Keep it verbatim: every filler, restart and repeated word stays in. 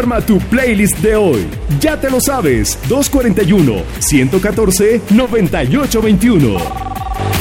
Arma tu playlist de hoy. Ya te lo sabes, dos cuatro uno, uno uno cuatro, nueve ocho dos uno.